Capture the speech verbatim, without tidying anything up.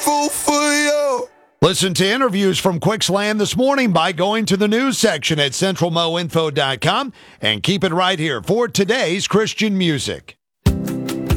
grateful for you. Listen to interviews from Quixland this morning by going to the news section at central mo info dot com and keep it right here for today's Christian music.